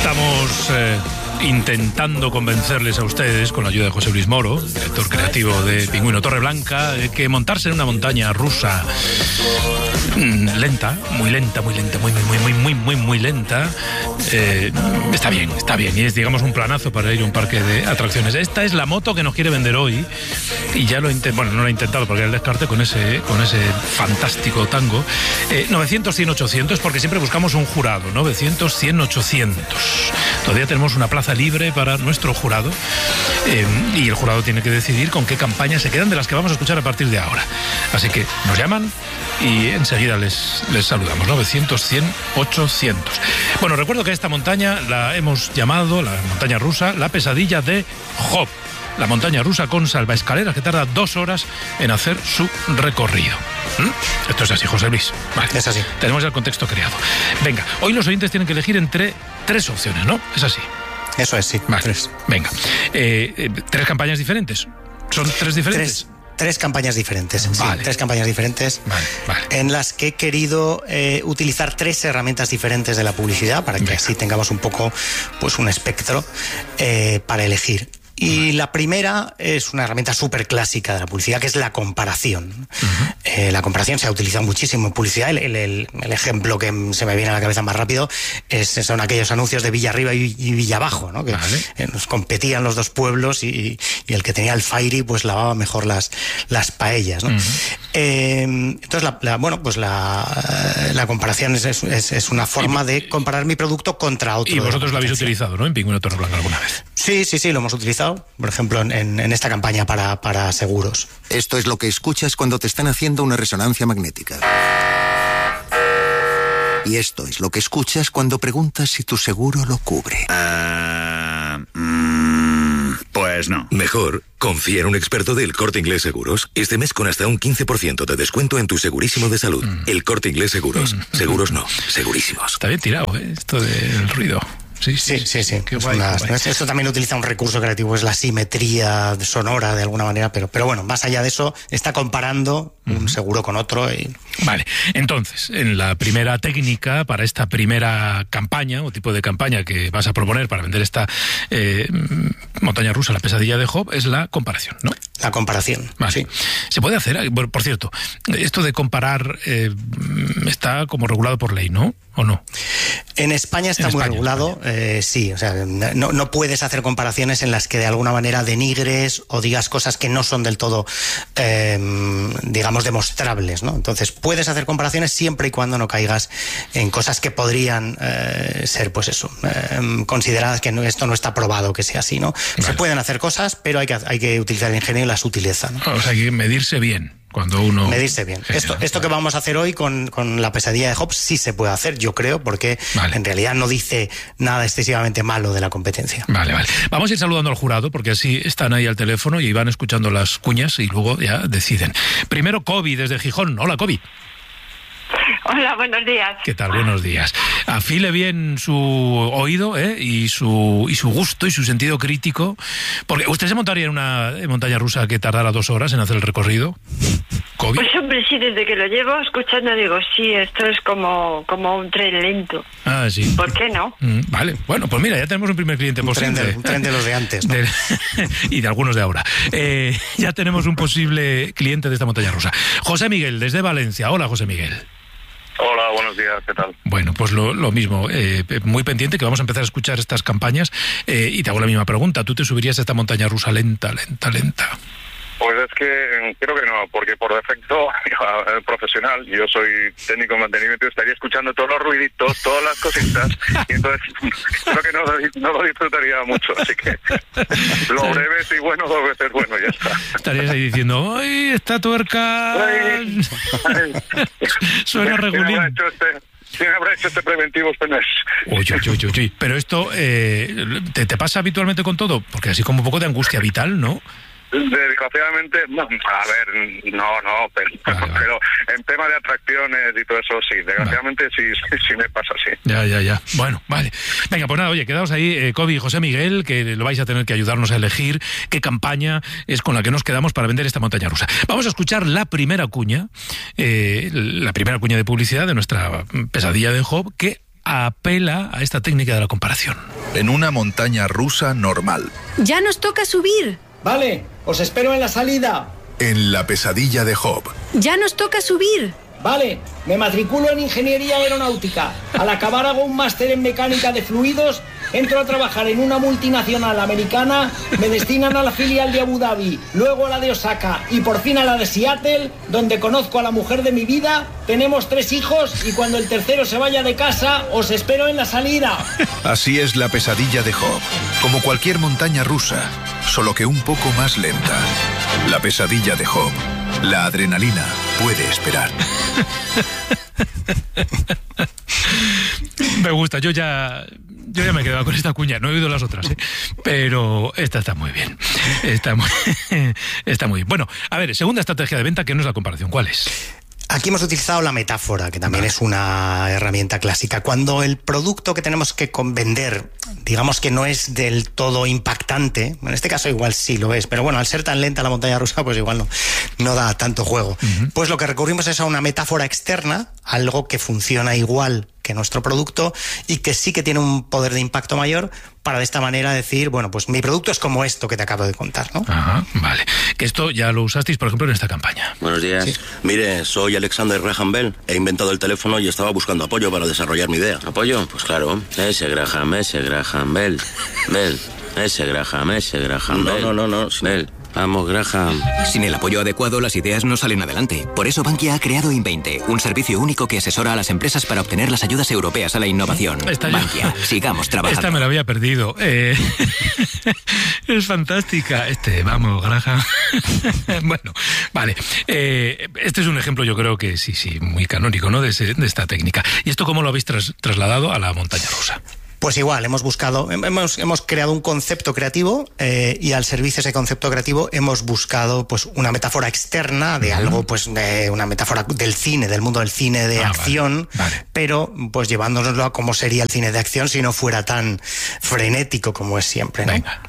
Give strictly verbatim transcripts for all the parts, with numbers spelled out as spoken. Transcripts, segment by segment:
Estamos eh, intentando convencerles a ustedes, con la ayuda de José Luis Moro, director creativo de Pingüino Torreblanca, de que montarse en una montaña rusa mmm, lenta, muy lenta, muy lenta, muy, muy, muy, muy, muy, muy, muy lenta, eh, está bien, está bien. Y es, digamos, un planazo para ir a un parque de atracciones. Esta es la moto que nos quiere vender hoy, y ya lo he intentado, bueno, no lo he intentado porque era el descarte con ese, con ese fantástico tango. Eh, novecientos, cien, ochocientos, porque siempre buscamos un jurado, novecientos, cien, ochocientos. Todavía tenemos una plaza libre para nuestro jurado, eh, y el jurado tiene que decidir con qué campañas se quedan de las que vamos a escuchar a partir de ahora. Así que nos llaman y enseguida les, les saludamos. novecientos, cien, ochocientos. Bueno, recuerdo que esta montaña la hemos llamado, la montaña rusa, la pesadilla de Job. La montaña rusa con salvaescaleras que tarda dos horas en hacer su recorrido. ¿Mm? Esto es así, José Luis. Vale. Es así. Tenemos ya el contexto creado. Venga, hoy los oyentes tienen que elegir entre tres opciones, ¿no? Es así. Eso es, sí. Vale. Tres. Venga. Eh, eh, ¿Tres campañas diferentes? ¿Son tres diferentes? Tres. Tres campañas diferentes, vale. sí, tres campañas diferentes, vale, vale. en las que he querido eh, utilizar tres herramientas diferentes de la publicidad para que Venga. así tengamos un poco, pues, un espectro eh, para elegir. Y la primera es una herramienta súper clásica de la publicidad, que es la comparación. Uh-huh. Eh, la comparación se ha utilizado muchísimo en publicidad. El, el, el ejemplo que se me viene a la cabeza más rápido es, son aquellos anuncios de Villa Arriba y, y Villa Abajo, ¿no? Que vale. eh, nos competían los dos pueblos y, y el que tenía el Fairy pues lavaba mejor las, las paellas, ¿no? Uh-huh. eh, entonces, la, la, bueno, pues la, la comparación es, es, es una forma y, de comparar mi producto contra otro. Y vosotros lo habéis utilizado, ¿no? En Pingüino Torreblanca alguna vez. Sí, sí, sí, lo hemos utilizado. Por ejemplo, en, en esta campaña para, para seguros. Esto es lo que escuchas cuando te están haciendo una resonancia magnética. Y esto es lo que escuchas cuando preguntas si tu seguro lo cubre. Uh, mm, pues no. Mejor, confía en un experto del Corte Inglés Seguros. Este mes con hasta un quince por ciento de descuento en tu segurísimo de salud. Mm. El Corte Inglés Seguros. Mm. Seguros no, segurísimos. Está bien tirado, ¿eh? Esto del ruido. Sí, sí, sí, sí, sí. Qué guay, una, qué guay. Esto también utiliza un recurso creativo, es la simetría sonora de alguna manera, pero, pero bueno, más allá de eso, está comparando uh-huh. un seguro con otro. Y... Vale, entonces, en la primera técnica para esta primera campaña, o tipo de campaña que vas a proponer para vender esta eh, montaña rusa, la pesadilla de Job, es la comparación, ¿no? La comparación, vale. Sí. Se puede hacer, por, por cierto, esto de comparar eh, está como regulado por ley, ¿no? ¿O no? En España está en muy España, regulado, eh, sí, o sea, no, no puedes hacer comparaciones en las que de alguna manera denigres o digas cosas que no son del todo, eh, digamos, demostrables, ¿no? Entonces, puedes hacer comparaciones siempre y cuando no caigas en cosas que podrían eh, ser, pues eso, eh, consideradas que no, esto no está probado que sea así, ¿no? Vale. Se pueden hacer cosas, pero hay que, hay que utilizar el ingenio y la sutileza, ¿no? O sea, hay que medirse bien. Cuando uno... Medirse bien. Esto, esto que vamos a hacer hoy con, con la pesadilla de Job sí se puede hacer, yo creo, porque vale. en realidad no dice nada excesivamente malo de la competencia. Vale, vale. Vamos a ir saludando al jurado, porque así están ahí al teléfono y van escuchando las cuñas y luego ya deciden. Primero, Kobi, desde Gijón. Hola, Kobi. Hola, buenos días. ¿Qué tal? Buenos días. Afile bien su oído, ¿eh? y su y su gusto y su sentido crítico. Porque ¿usted se montaría en una montaña rusa que tardara dos horas en hacer el recorrido? ¿Kobi? Pues hombre, sí, desde que lo llevo escuchando digo, sí, esto es como, como un tren lento. Ah, sí. ¿Por qué no? Mm, vale, bueno, pues mira, ya tenemos un primer cliente un posible. Tren de, un tren de los de antes, ¿no? de, y de algunos de ahora. Eh, ya tenemos un posible cliente de esta montaña rusa. José Miguel, desde Valencia. Hola, José Miguel. Hola, buenos días, ¿qué tal? Bueno, pues lo, lo mismo, eh, muy pendiente que vamos a empezar a escuchar estas campañas eh, y te hago la misma pregunta. ¿Tú te subirías a esta montaña rusa lenta, lenta, lenta? Pues es que creo que no, porque por defecto yo, profesional, yo soy técnico de mantenimiento, estaría escuchando todos los ruiditos, todas las cositas, y entonces creo que no, no lo disfrutaría mucho, así que lo breve sí bueno, dos veces bueno, ya está. Estarías ahí diciendo, ¡ay, esta tuerca! Ay, ay. Suena regulín. ¿Quién habrá hecho este preventivo este mes? Uy, uy, uy, uy. Pero esto, eh, ¿te, ¿te pasa habitualmente con todo? Porque así como un poco de angustia vital, ¿no? Desgraciadamente, no, a ver, no, no, pero, vale, vale. pero en tema de atracciones y todo eso, sí, desgraciadamente vale. sí, sí, sí me pasa, sí. Ya, ya, ya, bueno, vale. Venga, pues nada, oye, quedaos ahí, eh, Kobi y José Miguel, que lo vais a tener que ayudarnos a elegir qué campaña es con la que nos quedamos para vender esta montaña rusa. Vamos a escuchar la primera cuña, eh, la primera cuña de publicidad de nuestra pesadilla de Job, que apela a esta técnica de la comparación. En una montaña rusa normal. Ya nos toca subir. Vale, os espero en la salida. En la pesadilla de Job. Ya nos toca subir. Vale, me matriculo en Ingeniería Aeronáutica. Al acabar hago un máster en Mecánica de Fluidos, entro a trabajar en una multinacional americana, me destinan a la filial de Abu Dhabi, luego a la de Osaka y por fin a la de Seattle, donde conozco a la mujer de mi vida, tenemos tres hijos y cuando el tercero se vaya de casa, os espero en la salida. Así es la pesadilla de Job, como cualquier montaña rusa, solo que un poco más lenta. La pesadilla de Job. La adrenalina puede esperar. Me gusta, yo ya yo ya me he quedado con esta cuña, no he oído las otras, ¿eh? Pero esta está muy bien. Está muy, está muy bien. Bueno, a ver, segunda estrategia de venta, que no es la comparación, ¿cuál es? Aquí hemos utilizado la metáfora, que también vale. es una herramienta clásica. Cuando el producto que tenemos que vender, digamos que no es del todo impactante, en este caso igual sí lo es, pero bueno, al ser tan lenta la montaña rusa, pues igual no, no da tanto juego. Uh-huh. Pues lo que recurrimos es a una metáfora externa, algo que funciona igual que nuestro producto y que sí que tiene un poder de impacto mayor, para de esta manera decir, bueno, pues mi producto es como esto que te acabo de contar, ¿no? Ajá, vale. Que esto ya lo usasteis, por ejemplo, en esta campaña. Buenos días. Sí. Mire, soy Alexander Graham Bell. He inventado el teléfono y estaba buscando apoyo para desarrollar mi idea. ¿Apoyo? Pues claro. Ese Graham, ese Graham Bell. Bell. Ese Graham, ese Graham Bell. No, no, no, no. Sí. Bell. Vamos, Graham. Sin el apoyo adecuado, las ideas no salen adelante. Por eso Bankia ha creado Inveinte, un servicio único que asesora a las empresas para obtener las ayudas europeas a la innovación. Esta Bankia, yo... sigamos trabajando. Esta me la había perdido. Eh... es fantástica. Este, vamos, Graham. Bueno, vale. Eh, este es un ejemplo, yo creo que sí, sí, muy canónico, ¿no? De, ese, de esta técnica. ¿Y esto cómo lo habéis tras, trasladado a la montaña rusa? Pues igual, hemos buscado, hemos, hemos creado un concepto creativo eh, y al servicio de ese concepto creativo hemos buscado pues una metáfora externa de uh-huh. algo, pues de una metáfora del cine, del mundo del cine de ah, acción, vale, vale. pero pues llevándonoslo a cómo sería el cine de acción si no fuera tan frenético como es siempre, ¿no? Venga.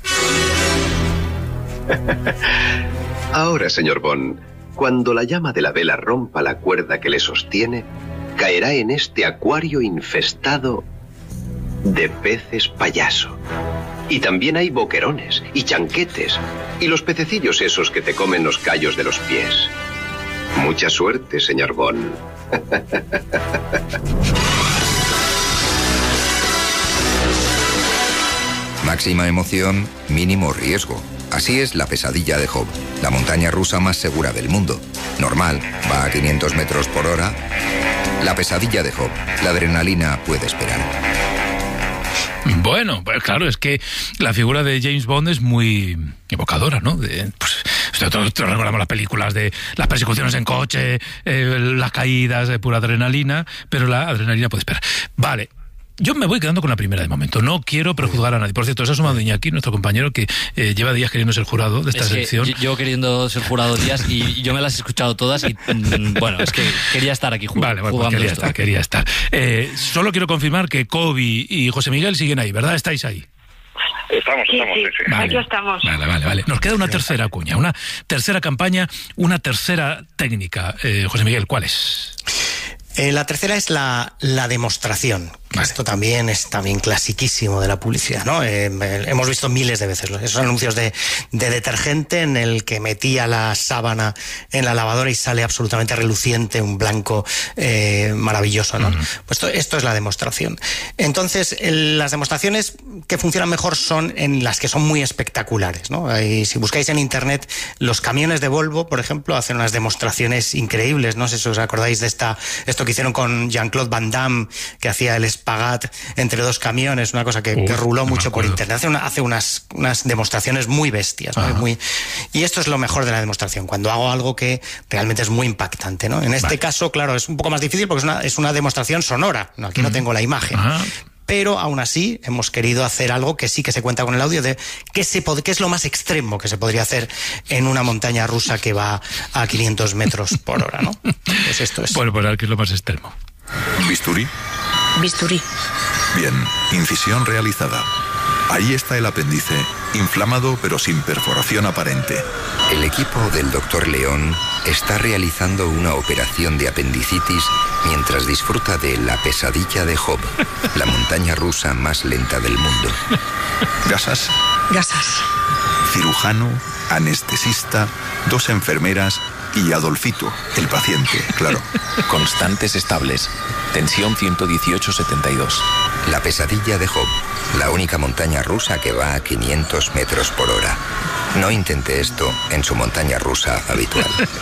Ahora, señor Bond, cuando la llama de la vela rompa la cuerda que le sostiene, caerá en este acuario infestado de peces payaso. Y también hay boquerones y chanquetes y los pececillos esos que te comen los callos de los pies. Mucha suerte, señor Bond. Máxima emoción, mínimo riesgo. Así es la pesadilla de Job, la montaña rusa más segura del mundo. Normal, va a quinientos metros por hora. La pesadilla de Job, la adrenalina puede esperar. Bueno, pues claro, es que la figura de James Bond es muy evocadora, ¿no? De, pues, todos recordamos las películas de las persecuciones en coche, eh, las caídas de pura adrenalina, pero la adrenalina puede esperar. Vale. Yo me voy quedando con la primera de momento. No quiero prejuzgar a nadie. Por cierto, se ha sumado Iñaki, nuestro compañero, que eh, lleva días queriendo ser jurado de esta es sección. Yo, yo queriendo ser jurado días y yo me las he escuchado todas y mm, bueno, es que quería estar aquí jugando. Vale, bueno, pues quería esto. estar, quería estar. Eh, solo quiero confirmar que Kobe y José Miguel siguen ahí, ¿verdad? ¿Estáis ahí? Estamos, sí, estamos, sí, sí, sí. Vale, aquí estamos. Vale, vale, vale. Nos queda una tercera cuña, una tercera campaña, una tercera técnica. Eh, José Miguel, ¿cuál es? Eh, la tercera es la, la demostración. Vale. Esto también es también clasiquísimo de la publicidad, ¿no? Eh, hemos visto miles de veces esos anuncios de, de detergente en el que metía la sábana en la lavadora y sale absolutamente reluciente, un blanco eh, maravilloso, ¿no? Uh-huh. Pues esto, esto es la demostración. Entonces, el, las demostraciones que funcionan mejor son en las que son muy espectaculares, ¿no? Y si buscáis en internet, los camiones de Volvo, por ejemplo, hacen unas demostraciones increíbles, no sé si os acordáis de esta, esto que hicieron con Jean-Claude Van Damme, que hacía el espagat entre dos camiones, una cosa que, uh, que ruló no mucho por internet. Hace, una, hace unas, unas demostraciones muy bestias, ¿no? Muy, y esto es lo mejor de la demostración, cuando hago algo que realmente es muy impactante, ¿no? En este vale. caso, claro, es un poco más difícil porque es una, es una demostración sonora, ¿no? Aquí uh-huh. no tengo la imagen. Uh-huh. Pero aún así hemos querido hacer algo que sí que se cuenta con el audio de qué, se pod- qué es lo más extremo que se podría hacer en una montaña rusa que va a quinientos metros por hora, ¿no? Pues esto es. Bueno, pues a ver qué es lo más extremo. ¿Bisturí? Bisturí. Bien, incisión realizada. Ahí está el apéndice, inflamado pero sin perforación aparente. El equipo del doctor León está realizando una operación de apendicitis mientras disfruta de La pesadilla de Job, la montaña rusa más lenta del mundo. Gasas. Gasas. Cirujano, anestesista, dos enfermeras y Adolfito, el paciente, claro. Constantes estables. Tensión ciento dieciocho setenta y dos. La pesadilla de Job, la única montaña rusa que va a quinientos metros por hora. No intente esto en su montaña rusa habitual.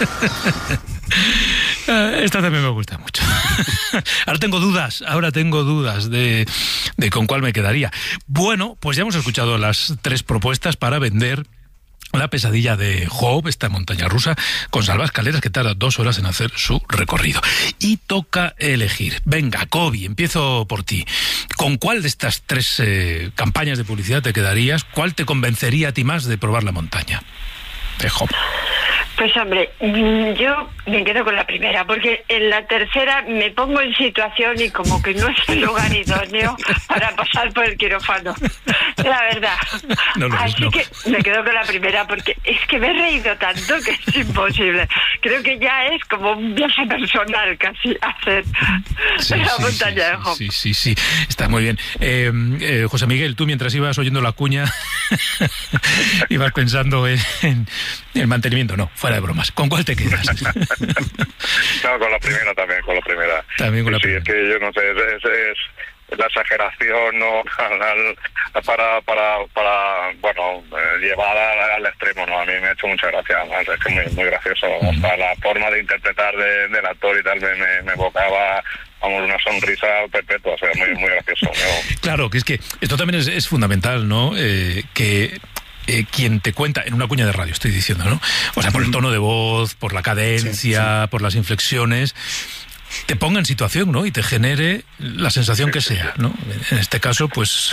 Esta también me gusta mucho. Ahora tengo dudas, ahora tengo dudas de, de con cuál me quedaría. Bueno, pues ya hemos escuchado las tres propuestas para vender La pesadilla de Job, esta montaña rusa con salvaescaleras que tarda dos horas en hacer su recorrido. Y toca elegir. Venga, Kobi, empiezo por ti. ¿Con cuál de estas tres eh, campañas de publicidad te quedarías? ¿Cuál te convencería a ti más de probar la montaña de Job? Pues hombre, yo me quedo con la primera, porque en la tercera me pongo en situación y como que no es el lugar idóneo para pasar por el quirófano, la verdad. No lo Así es, no. que me quedo con la primera, porque es que me he reído tanto que es imposible. Creo que ya es como un viaje personal casi hacer sí, la sí, montaña sí, de Job. Sí, sí, sí, está muy bien. Eh, eh, José Miguel, tú mientras ibas oyendo la cuña ibas pensando en, en el mantenimiento, no. Fuera de bromas. ¿Con cuál te quedas? No, con la primera también, con la primera. También con la sí, primera. Sí, es que yo no sé, es, es, es la exageración, ¿no? Al, al, para, para, para, bueno, llevada al, al extremo, ¿no? A mí me ha hecho mucha gracia, además, es que es muy, muy gracioso. Uh-huh. O sea, la forma de interpretar de, del actor y tal me, me, me evocaba, vamos, una sonrisa perpetua, o sea, muy, muy gracioso. ¿no? Claro, que es que esto también es, es fundamental, ¿no? Eh, que... Eh, quien te cuenta, en una cuña de radio estoy diciendo, ¿no? O sea, por el tono de voz, por la cadencia, sí, sí. por las inflexiones, te ponga en situación, ¿no? Y te genere la sensación que sea, ¿no? En este caso, pues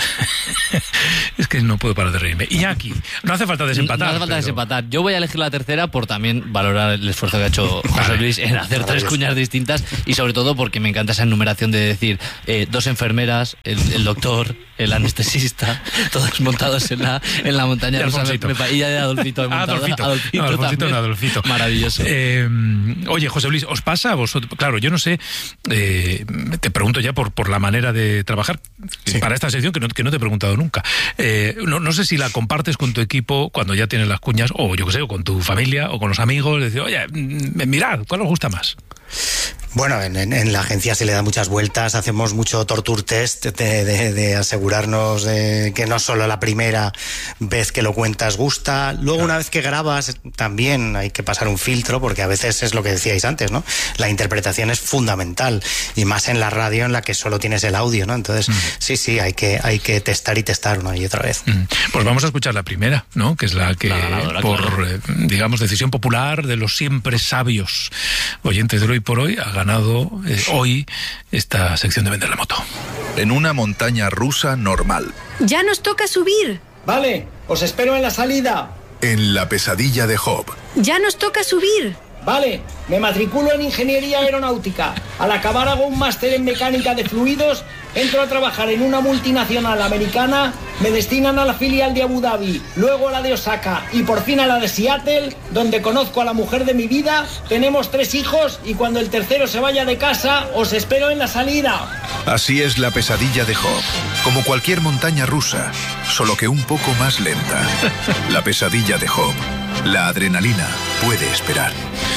es que no puedo parar de reírme. Y aquí, no hace falta desempatar. No hace falta pero... desempatar. Yo voy a elegir la tercera por también valorar el esfuerzo que ha hecho José Luis en hacer tres cuñas distintas y sobre todo porque me encanta esa enumeración de decir eh, dos enfermeras, el, el doctor, el anestesista, todos montados en la, en la montaña y rusa. Me, me, y de Adolfito. Ah, Adolfito. Adolfito, no, Adolfito, no, Adolfito. Maravilloso. Eh, oye, José Luis, ¿os pasa a vosotros? Claro, yo no sé, eh, te pregunto ya por, por la manera de trabajar sí. para esta sección que no, que no te he preguntado nunca. Eh, no, no sé si la compartes con tu equipo cuando ya tienes las cuñas, o yo qué sé, o con tu familia, o con los amigos, decir, oye, mirad, ¿cuál os gusta más? Bueno, en, en, en la agencia se le da muchas vueltas, hacemos mucho torture test de, de, de asegurarnos de que no solo la primera vez que lo cuentas gusta, luego claro. una vez que grabas también hay que pasar un filtro, porque a veces es lo que decíais antes, ¿no? La interpretación es fundamental, y más en la radio en la que solo tienes el audio, ¿no? Entonces, mm. sí, sí, hay que, hay que testar y testar una y otra vez. Mm. Pues vamos a escuchar la primera, ¿no? Que es la que, la ganadora, por, claro. eh, digamos, decisión popular de los siempre sabios oyentes de Hoy por Hoy, ha ganado eh, hoy esta sección de Vender la Moto. En una montaña rusa normal. Ya nos toca subir. Vale, os espero en la salida. En La pesadilla de Job. Ya nos toca subir. Vale, me matriculo en Ingeniería Aeronáutica. Al acabar hago un máster en Mecánica de Fluidos, entro a trabajar en una multinacional americana, me destinan a la filial de Abu Dhabi, luego a la de Osaka y por fin a la de Seattle, donde conozco a la mujer de mi vida, tenemos tres hijos y cuando el tercero se vaya de casa, os espero en la salida. Así es La pesadilla de Job, como cualquier montaña rusa, solo que un poco más lenta. La pesadilla de Job. La adrenalina puede esperar.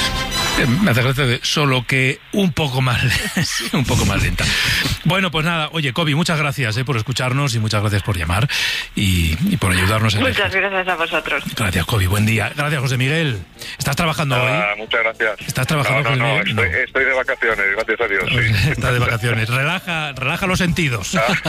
Me hace gracia de solo que un poco más un poco más lenta. Bueno, pues nada, oye, Kobi, muchas gracias eh, por escucharnos y muchas gracias por llamar y, y por ayudarnos en Muchas esto. Gracias a vosotros. Gracias, Kobi, buen día. Gracias, José Miguel. ¿Estás trabajando ah, hoy? Muchas gracias. ¿Estás trabajando, no, no, José no, Miguel? Estoy, no, estoy de vacaciones, gracias a Dios. Sí. Está de vacaciones. Relaja, relaja los sentidos. Ah.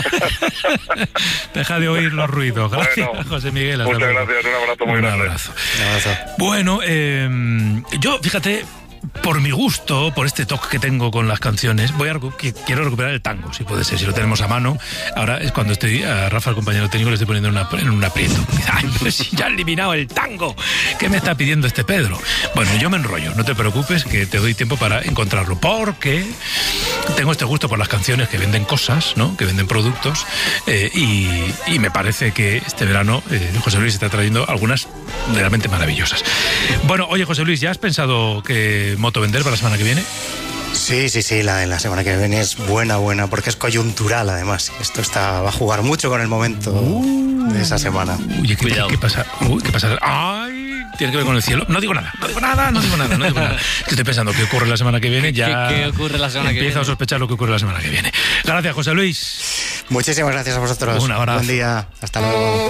Deja de oír los ruidos. Gracias, bueno, José Miguel. Muchas luego. gracias, un abrazo muy un grande. Abrazo. Un abrazo. Bueno, eh, yo, fíjate, por mi gusto, por este toque que tengo con las canciones, voy a recu- que quiero recuperar el tango, si puede ser, si lo tenemos a mano. Ahora es cuando estoy a Rafa, el compañero técnico, le estoy poniendo en, una, en un aprieto. Ay, pues si ya he eliminado el tango, ¿qué me está pidiendo este Pedro? Bueno, yo me enrollo, no te preocupes, que te doy tiempo para encontrarlo, porque tengo este gusto por las canciones que venden cosas, ¿no? Que venden productos, eh, y, y me parece que este verano eh, José Luis está trayendo algunas realmente maravillosas. Bueno, oye, José Luis, ¿ya has pensado qué moto vender para la semana que viene? Sí, sí, sí, la de la semana que viene es buena, buena, porque es coyuntural además. Esto está, va a jugar mucho con el momento uh, de esa semana. Uy, ¿qué, ¿qué, ¿qué pasa? Uy, ¿qué pasa? ¡Ay! Tiene que ver con el cielo. No digo nada, no digo nada, no digo nada, no digo nada. Es que estoy pensando qué ocurre la semana que viene. Ya ¿Qué, qué ocurre la semana que viene? Empiezo a sospechar lo que ocurre la semana que viene. Gracias, José Luis. Muchísimas gracias a vosotros. Un abrazo. Buen día. Hasta luego.